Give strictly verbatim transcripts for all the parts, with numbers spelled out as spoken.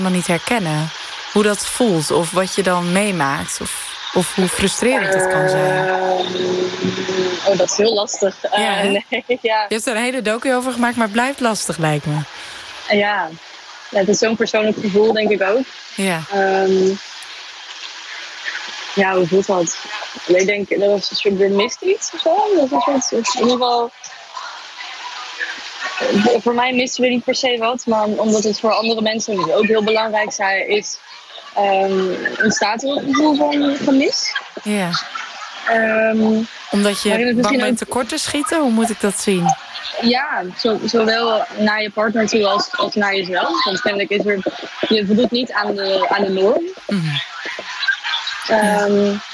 dan niet herkennen hoe dat voelt of wat je dan meemaakt of, of hoe frustrerend het kan zijn. Uh, oh, dat is heel lastig. Uh, Ja, nee, ja. Je hebt er een hele docu over gemaakt, maar het blijft lastig, lijkt me. Ja. Ja, het is zo'n persoonlijk gevoel, denk ik ook. Ja. Um, ja, hoe voelt dat? Ik denk, dat was een soort, er mist iets of zo. Dat is een soort, in ieder geval... Voor mij missen we niet per se wat, maar omdat het voor andere mensen ook heel belangrijk zijn, is um, ontstaat er een gevoel van gemis. Ja. Um, Omdat je bang bent ook... tekort te schieten? Hoe moet ik dat zien? Ja, zo, zowel naar je partner toe als, als naar jezelf. Want kennelijk is er, je voldoet niet aan de, aan de norm. Mm-hmm. Um,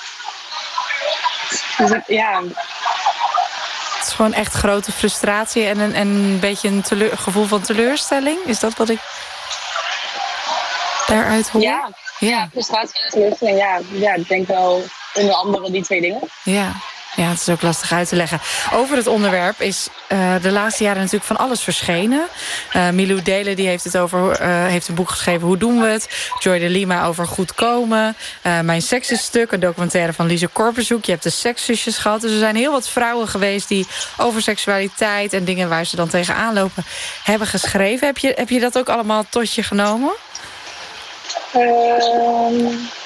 dus ik, ja... Het is gewoon echt grote frustratie en een, en een beetje een teleur, gevoel van teleurstelling. Is dat wat ik daaruit hoor? Ja, ja frustratie en teleurstelling. Ja, ja, ik denk wel onder andere die twee dingen. Ja. Ja, het is ook lastig uit te leggen. Over het onderwerp is uh, de laatste jaren natuurlijk van alles verschenen. Uh, Milou Delen die heeft, het over, uh, heeft een boek geschreven Hoe doen we het? Joy de Lima over Goed komen. Uh, Mijn seks is stuk, een documentaire van Lise Korpenzoek. Je hebt de Sekszusjes gehad. Dus er zijn heel wat vrouwen geweest die over seksualiteit en dingen waar ze dan tegenaan lopen hebben geschreven. Heb je, heb je dat ook allemaal tot je genomen? Uh,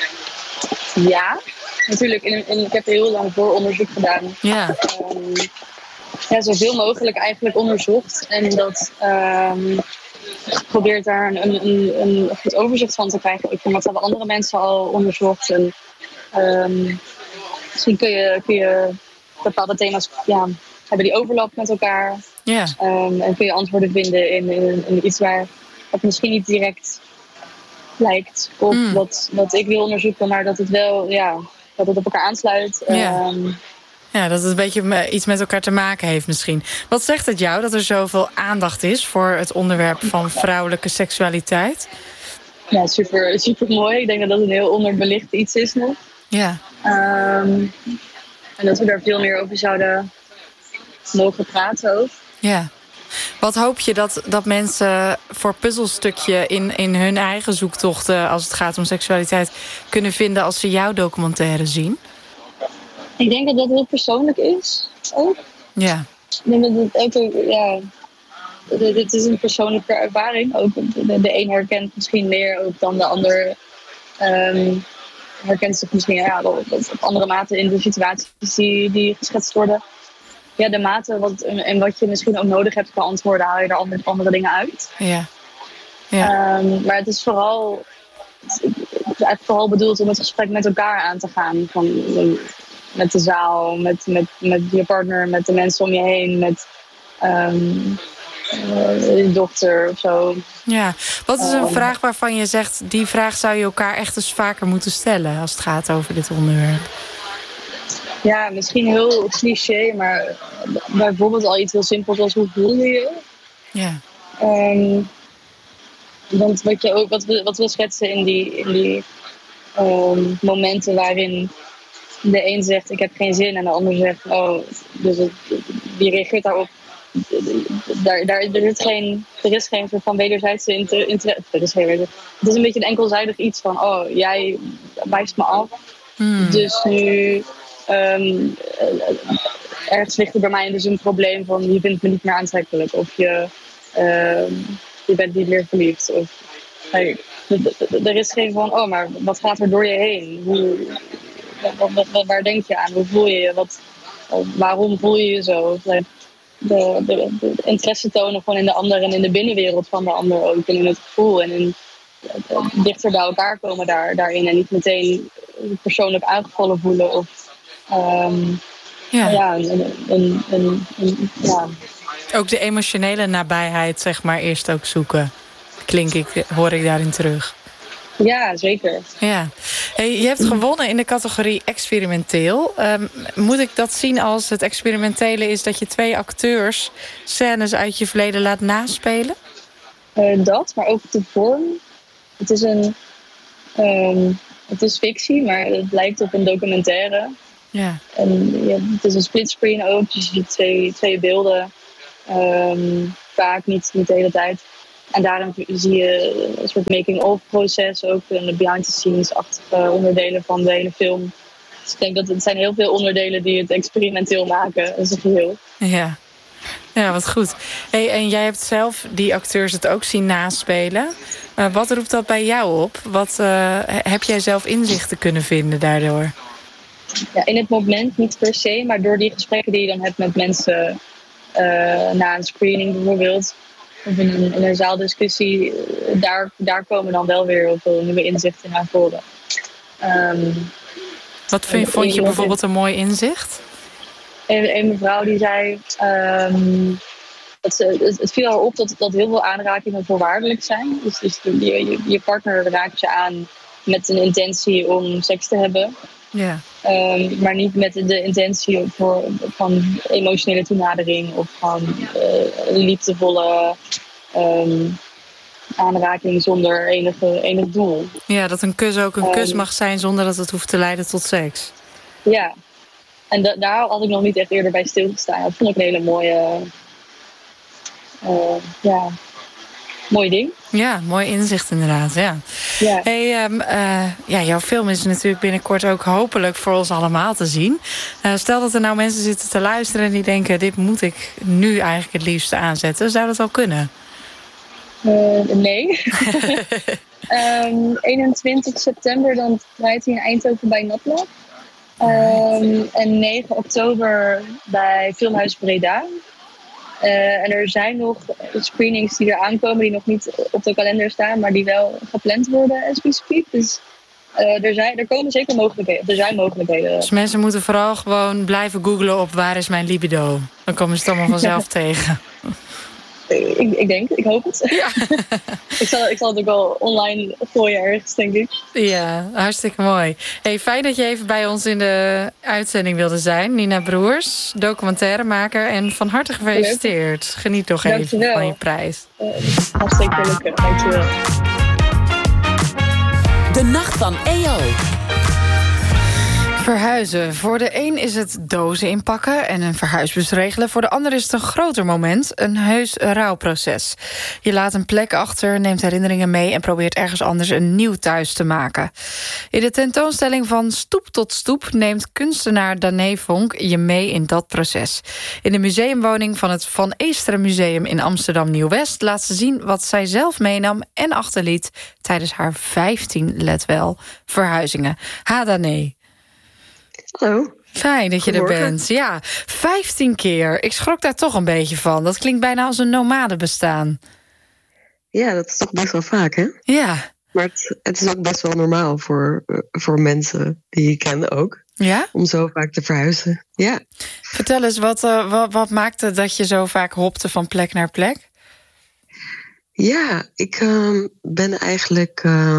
ja. Natuurlijk, in, in, ik heb heel lang vooronderzoek gedaan. Ja. Um, ja, zoveel mogelijk eigenlijk onderzocht. En dat um, geprobeerd daar een, een, een goed overzicht van te krijgen. Ik vind dat hebben andere mensen al onderzocht. En um, misschien kun je, kun je bepaalde thema's, ja, hebben die overlap met elkaar. Ja. Um, en kun je antwoorden vinden in, in, in iets waar het misschien niet direct lijkt op mm. wat, wat ik wil onderzoeken, maar dat het wel, ja, dat het op elkaar aansluit. Ja. Um, ja, dat het een beetje iets met elkaar te maken heeft misschien. Wat zegt het jou dat er zoveel aandacht is voor het onderwerp van vrouwelijke seksualiteit? Ja, super, super mooi. Ik denk dat dat een heel onderbelicht iets is nog. Ja. Um, en dat we daar veel meer over zouden mogen praten ook. Ja. Wat hoop je dat, dat mensen voor puzzelstukje in, in hun eigen zoektochten als het gaat om seksualiteit kunnen vinden als ze jouw documentaire zien? Ik denk dat dat heel persoonlijk is ook. Ja. Ik denk dat het ook, ja, dit is een persoonlijke ervaring. Ook de, de een herkent misschien meer ook dan de ander. Um, herkent zich misschien ja, op, op andere mate in de situaties die, die geschetst worden. Ja, de mate wat, en wat je misschien ook nodig hebt qua antwoorden, haal je er andere, andere dingen uit. Ja. Ja. Um, maar het is vooral, het is eigenlijk vooral bedoeld om het gesprek met elkaar aan te gaan. Van, met de zaal, met, met, met je partner, met de mensen om je heen, met um, uh, je dochter of zo. Ja, wat is een um, vraag waarvan je zegt, die vraag zou je elkaar echt eens vaker moeten stellen als het gaat over dit onderwerp? Ja, misschien heel cliché, maar bijvoorbeeld al iets heel simpels als hoe voel je je? Ja. Um, want wat, je ook, wat, we, wat we schetsen in die, in die um, momenten waarin de een zegt ik heb geen zin en de ander zegt oh, dus het, wie reageert daarop? Daar, daar, er, is geen, er is geen soort van wederzijdse interesse. Er is geen weder. Het is een beetje een enkelzijdig iets van oh, jij wijst me af. Hmm. Dus nu um, ergens ligt er bij mij dus een probleem van je vindt me niet meer aantrekkelijk of je, uh, je bent niet meer verliefd. Of, hey, er is geen van oh, maar wat gaat er door je heen? Hoe, wat, wat, wat, waar denk je aan? Hoe voel je je? Wat, waarom voel je je zo? De, de, de, de interesse tonen gewoon in de ander en in de binnenwereld van de ander ook. En in het gevoel en in, uh, dichter bij elkaar komen daar, daarin. En niet meteen persoonlijk aangevallen voelen. Of um, ja, ja, een, een, een, een, ja. Ook de emotionele nabijheid, zeg maar, eerst ook zoeken. Klink ik, hoor ik daarin terug. Ja, zeker. Ja. Hey, je hebt gewonnen in de categorie experimenteel. Um, moet ik dat zien als het experimentele is dat je twee acteurs scènes uit je verleden laat naspelen? Uh, dat, maar ook de vorm. Het is een, um, het is fictie, maar het lijkt op een documentaire. Ja. En ja, het is een splitscreen ook, dus je ziet twee, twee beelden. Um, vaak, niet, niet de hele tijd. En daarin zie je een soort making-of proces ook. En de behind-the-scenes-achtige onderdelen van de hele film. Dus ik denk dat het zijn heel veel onderdelen die het experimenteel maken als een geheel. Ja. Ja, wat goed. Hey, en jij hebt zelf die acteurs het ook zien naspelen. Uh, wat roept dat bij jou op? Wat uh, heb jij zelf inzichten kunnen vinden daardoor? Ja, in het moment niet per se, maar door die gesprekken die je dan hebt met mensen uh, na een screening bijvoorbeeld, of in een, in een zaaldiscussie, daar, daar komen dan wel weer heel veel nieuwe inzichten naar voren. Um, Wat vind, vond je bijvoorbeeld een mooi inzicht? Een, een mevrouw die zei, um, dat ze, het, het viel haar op dat, dat heel veel aanrakingen voorwaardelijk zijn. Dus, dus je, je, je partner raakt je aan met een intentie om seks te hebben. Ja. Um, maar niet met de intentie voor, van emotionele toenadering of van uh, liefdevolle um, aanraking zonder enige, enig doel. Ja, dat een kus ook een um, kus mag zijn zonder dat het hoeft te leiden tot seks. Ja, en da- daar had ik nog niet echt eerder bij stilgestaan. Dat vond ik een hele mooie, uh, ja, mooi ding. Ja, mooi inzicht inderdaad, ja. ja. Hey, um, uh, ja, jouw film is natuurlijk binnenkort ook hopelijk voor ons allemaal te zien. Uh, stel dat er nou mensen zitten te luisteren en die denken, dit moet ik nu eigenlijk het liefste aanzetten. Zou dat wel kunnen? Uh, nee. um, eenentwintig september dan draait hij in Eindhoven bij Natlab. Um, en negen oktober bij Filmhuis Breda. Uh, en er zijn nog screenings die er aankomen die nog niet op de kalender staan, maar die wel gepland worden as we speak. Dus uh, er, zijn, er komen zeker mogelijkheden. Er zijn mogelijkheden. Dus mensen moeten vooral gewoon blijven googlen op waar is mijn libido. Dan komen ze het allemaal vanzelf tegen. Ik, ik denk, ik hoop het. Ja. ik, zal, ik zal het ook wel online gooien ergens, denk ik. Ja, hartstikke mooi. Hey, fijn dat je even bij ons in de uitzending wilde zijn. Nina Broers, documentairemaker. En van harte gefeliciteerd. Leuk. Geniet nog Dankjewel. even van je prijs. Uh, hartstikke leuk, dankjewel. De Nacht van E O. Verhuizen. Voor de een is het dozen inpakken en een verhuisbus regelen. Voor de ander is het een groter moment, een heus rouwproces. Je laat een plek achter, neemt herinneringen mee en probeert ergens anders een nieuw thuis te maken. In de tentoonstelling Van Stoep tot Stoep neemt kunstenaar Dané Vonk je mee in dat proces. In de museumwoning van het Van Eesteren Museum in Amsterdam Nieuw-West laat ze zien wat zij zelf meenam en achterliet tijdens haar vijftien, let wel, verhuizingen. Ha, Dané. Hallo. Fijn dat je er bent. Ja, vijftien keer. Ik schrok daar toch een beetje van. Dat klinkt bijna als een nomadenbestaan. Ja, dat is toch best wel vaak, hè? Ja. Maar het, het is ook best wel normaal voor, uh, voor mensen die je kent ook. Ja? Om zo vaak te verhuizen. Ja. Vertel eens, wat, uh, wat, wat maakte dat je zo vaak hopte van plek naar plek? Ja, ik uh, ben eigenlijk uh,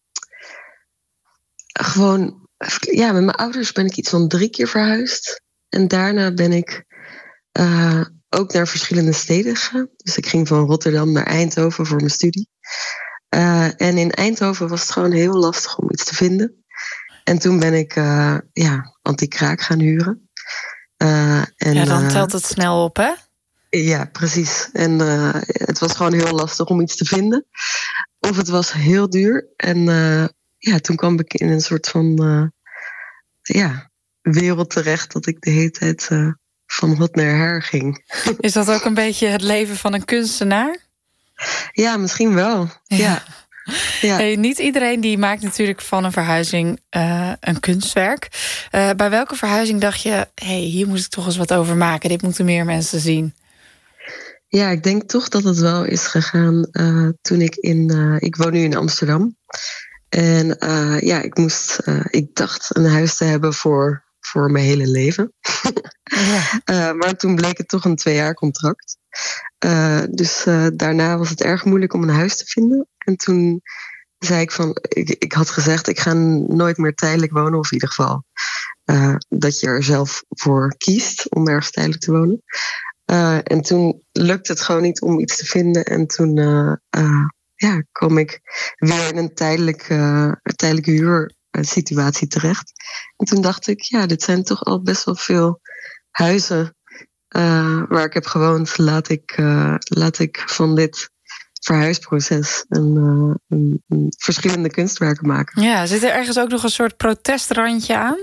gewoon... Ja, met mijn ouders ben ik iets van drie keer verhuisd. En daarna ben ik uh, ook naar verschillende steden gegaan. Dus ik ging van Rotterdam naar Eindhoven voor mijn studie. Uh, en in Eindhoven was het gewoon heel lastig om iets te vinden. En toen ben ik uh, ja, anti-kraak gaan huren. Uh, en, ja, dan telt het snel op, hè? Ja, precies. En uh, het was gewoon heel lastig om iets te vinden. Of het was heel duur. En uh, ja, toen kwam ik in een soort van uh, ja, wereld terecht dat ik de hele tijd uh, van hot naar her ging. Is dat ook een beetje het leven van een kunstenaar? Ja, misschien wel. Ja. ja. Ja. Hey, niet iedereen die maakt natuurlijk van een verhuizing uh, een kunstwerk. Uh, bij welke verhuizing dacht je, hey, hier moet ik toch eens wat over maken. Dit moeten meer mensen zien. Ja, ik denk toch dat het wel is gegaan uh, toen ik in... Uh, ik woon nu in Amsterdam. En uh, ja, ik moest... Uh, ik dacht een huis te hebben voor, voor mijn hele leven. Ja. uh, maar toen bleek het toch een twee jaar contract. Uh, dus uh, daarna was het erg moeilijk om een huis te vinden. En toen zei ik van... Ik, ik had gezegd, ik ga nooit meer tijdelijk wonen. Of in ieder geval uh, dat je er zelf voor kiest om ergens tijdelijk te wonen. Uh, en toen lukte het gewoon niet om iets te vinden. En toen uh, uh, ja, kwam ik weer in een tijdelijke, uh, tijdelijke huursituatie terecht. En toen dacht ik, ja, dit zijn toch al best wel veel huizen uh, waar ik heb gewoond. Laat ik, uh, laat ik van dit verhuisproces en, uh, een, een verschillende kunstwerken maken. Ja, zit er ergens ook nog een soort protestrandje aan?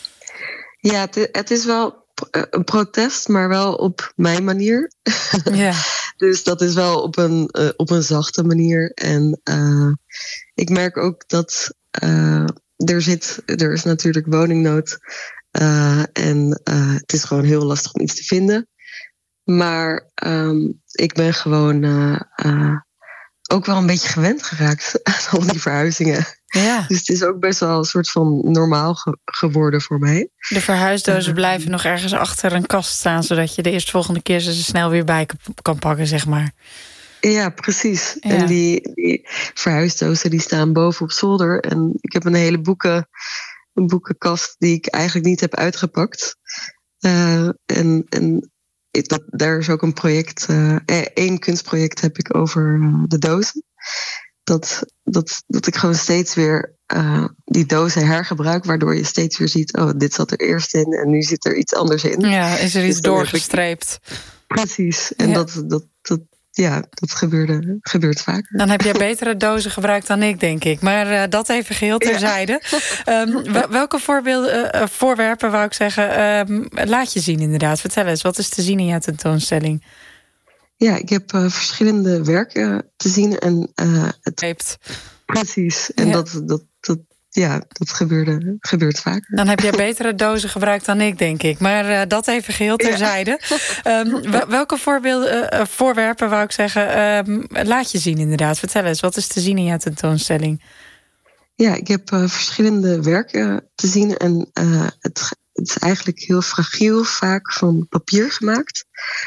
Ja, het, het is wel een protest, maar wel op mijn manier. Ja. Dus dat is wel op een, uh, op een zachte manier. En uh, ik merk ook dat uh, er zit, er is natuurlijk woningnood. Uh, en uh, het is gewoon heel lastig om iets te vinden. Maar um, ik ben gewoon uh, uh, ook wel een beetje gewend geraakt aan al die verhuizingen. Ja. Dus het is ook best wel een soort van normaal ge- geworden voor mij. De verhuisdozen uh, blijven nog ergens achter een kast staan, zodat je de eerstvolgende keer ze snel weer bij kan pakken, zeg maar. Ja, precies. Ja. En die, die verhuisdozen die staan boven op zolder. En ik heb een hele boeken, een boekenkast die ik eigenlijk niet heb uitgepakt. Uh, en en dat, daar is ook een project, uh, één kunstproject heb ik over uh, de dozen. Dat, dat, dat ik gewoon steeds weer uh, die dozen hergebruik, waardoor je steeds weer ziet, oh, dit zat er eerst in en nu zit er iets anders in. Ja, is er iets dus doorgestreept. Ik, precies. En ja. dat, dat, dat, ja, dat gebeurde, gebeurt vaker. Dan heb jij betere dozen gebruikt dan ik, denk ik. Maar uh, dat even geheel terzijde. Ja. Um, welke voorbeelden, uh, voorwerpen, wou ik zeggen, um, laat je zien inderdaad? Vertel eens, wat is te zien in jouw tentoonstelling? Ja, ik heb uh, verschillende werken te zien. En, uh, het... Precies. En ja. dat, dat, dat, ja, dat gebeurde, gebeurt vaker. Dan heb jij betere dozen gebruikt dan ik, denk ik. Maar uh, dat even geheel terzijde. Ja. Um, welke voorbeelden, uh, voorwerpen, wou ik zeggen, um, laat je zien inderdaad? Vertel eens, wat is te zien in jouw tentoonstelling? Ja, ik heb uh, verschillende werken te zien. En uh, het, het is eigenlijk heel fragiel, vaak van papier gemaakt.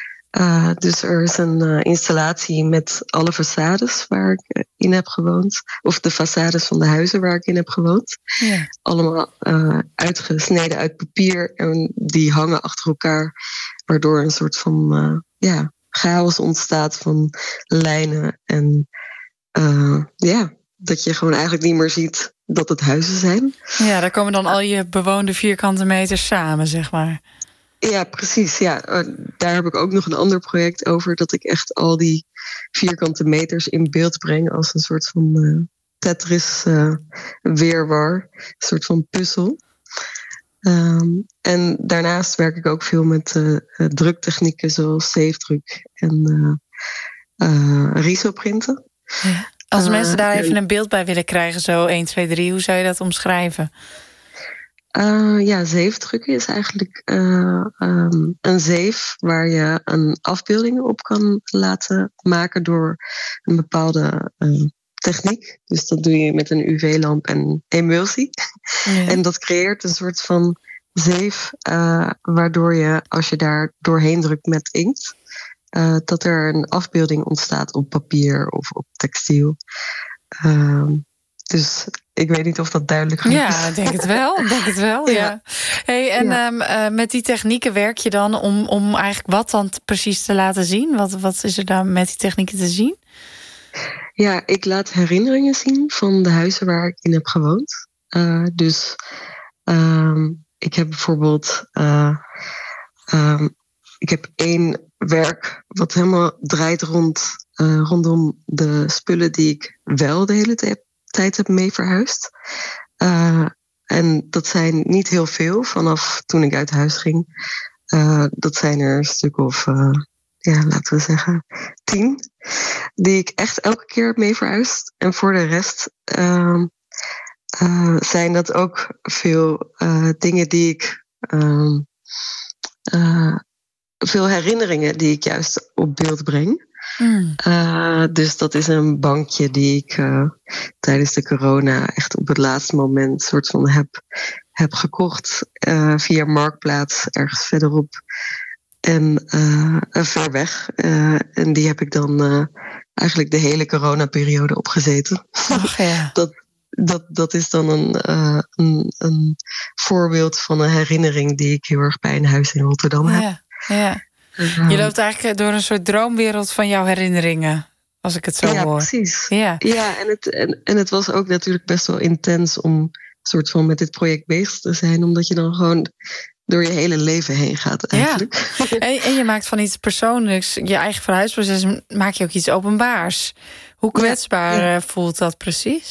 Uh, dus er is een uh, installatie met alle façades waar ik uh, in heb gewoond. Of de façades van de huizen waar ik in heb gewoond. Ja. Allemaal uh, uitgesneden uit papier. En die hangen achter elkaar. Waardoor een soort van uh, ja, chaos ontstaat van lijnen. En uh, ja, dat je gewoon eigenlijk niet meer ziet dat het huizen zijn. Ja, daar komen dan al je bewoonde vierkante meters samen, zeg maar. Ja, precies. Ja, daar heb ik ook nog een ander project over. Dat ik echt al die vierkante meters in beeld breng als een soort van uh, Tetris uh, weerwar. Een soort van puzzel. Um, en daarnaast werk ik ook veel met uh, druktechnieken zoals zeefdruk en uh, uh, risoprinten. Ja. Als mensen daar uh, even een beeld bij willen krijgen, zo één, twee, drie, hoe zou je dat omschrijven? Uh, ja, zeefdrukken is eigenlijk uh, um, een zeef waar je een afbeelding op kan laten maken door een bepaalde uh, techniek. Dus dat doe je met een U V-lamp en emulsie. Ja. En dat creëert een soort van zeef uh, waardoor je, als je daar doorheen drukt met inkt, uh, dat er een afbeelding ontstaat op papier of op textiel. Uh, dus ik weet niet of dat duidelijk genoeg is. Ja, ik denk het wel. Ik denk het wel, ja. ja. Hey, en ja. um, uh, met die technieken werk je dan om, om eigenlijk wat dan precies te laten zien? Wat, wat is er dan met die technieken te zien? Ja, ik laat herinneringen zien van de huizen waar ik in heb gewoond. Uh, dus um, ik heb bijvoorbeeld... Uh, um, ik heb één werk wat helemaal draait rond, uh, rondom de spullen die ik wel de hele tijd tijd heb mee verhuisd. Uh, en dat zijn niet heel veel vanaf toen ik uit huis ging. Uh, dat zijn er een stuk of, uh, ja, laten we zeggen, tien. Die ik echt elke keer heb mee verhuisd. En voor de rest uh, uh, zijn dat ook veel uh, dingen die ik... Uh, uh, veel herinneringen die ik juist op beeld breng. Mm. Uh, dus dat is een bankje die ik uh, tijdens de corona echt op het laatste moment soort van heb, heb gekocht uh, via Marktplaats ergens verderop en uh, ver weg. Uh, en die heb ik dan uh, eigenlijk de hele coronaperiode opgezeten. Ach, ja. dat, dat, dat is dan een, uh, een, een voorbeeld van een herinnering die ik heel erg bij een huis in Rotterdam heb. Ja, ja. Je loopt eigenlijk door een soort droomwereld van jouw herinneringen, als ik het zo ja, hoor. Precies. Ja, ja en, het, en, en het was ook natuurlijk best wel intens om soort van met dit project bezig te zijn, omdat je dan gewoon door je hele leven heen gaat eigenlijk. Ja. En, en je maakt van iets persoonlijks, je eigen verhuisproces, maak je ook iets openbaars. Hoe kwetsbaar ja, ja. voelt dat precies?